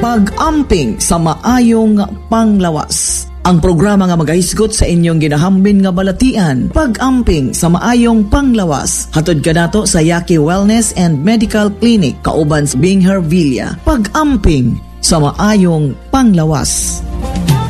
Pag-amping sa maayong panglawas. Ang programa nga magahisgot sa inyong ginahambin nga balatian, Pag-amping sa maayong panglawas. Hatod ka nato sa Yaki Wellness and Medical Clinic, kauban sa Binghar Villa. Pag-amping sa maayong panglawas.